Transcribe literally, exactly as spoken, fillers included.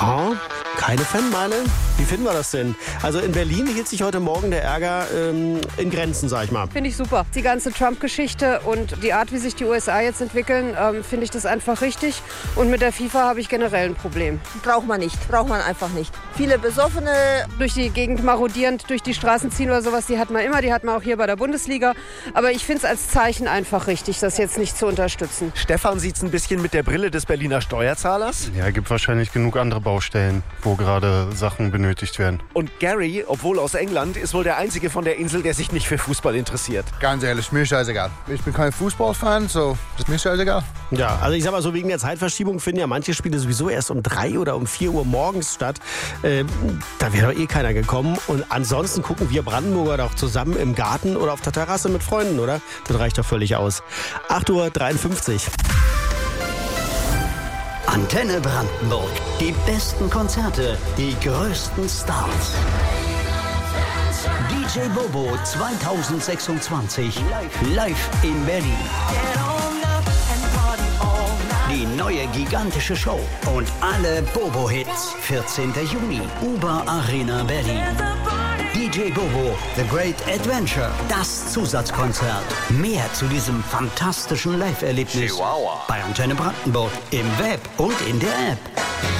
Ha? Keine Fanmeile? Wie finden wir das denn? Also in Berlin hielt sich heute Morgen der Ärger ähm, in Grenzen, sag ich mal. Finde ich super. Die ganze Trump-Geschichte und die Art, wie sich die U S A jetzt entwickeln, ähm, finde ich das einfach richtig. Und mit der FIFA habe ich generell ein Problem. Braucht man nicht. Braucht man einfach nicht. Viele Besoffene. Durch die Gegend marodierend, durch die Straßen ziehen oder sowas, die hat man immer. Die hat man auch hier bei der Bundesliga. Aber ich finde es als Zeichen einfach richtig, das jetzt nicht zu unterstützen. Stefan sieht es ein bisschen mit der Brille des Berliner Steuerzahlers. Ja, gibt wahrscheinlich genug andere Baustellen, wo gerade Sachen benötigt werden. Und Gary, obwohl aus England, ist wohl der Einzige von der Insel, der sich nicht für Fußball interessiert. Ganz ehrlich, mir scheißegal. Ich bin kein Fußballfan, so das ist mir scheißegal. Ja, also ich sag mal so, wegen der Zeitverschiebung finden ja manche Spiele sowieso erst um drei oder um vier Uhr morgens statt. Äh, da wäre doch eh keiner gekommen. Und ansonsten gucken wir Brandenburger doch zusammen im Garten oder auf der Terrasse mit Freunden, oder? Das reicht doch völlig aus. acht Uhr dreiundfünfzig. Antenne Brandenburg. Die besten Konzerte, die größten Stars. D J Bobo zweitausendsechsundzwanzig live in Berlin. Die neue gigantische Show und alle Bobo-Hits. vierzehnten Juni, Uber Arena Berlin. D J Bobo, The Great Adventure, das Zusatzkonzert. Mehr zu diesem fantastischen Live-Erlebnis bei Antenne Brandenburg im Web und in der App.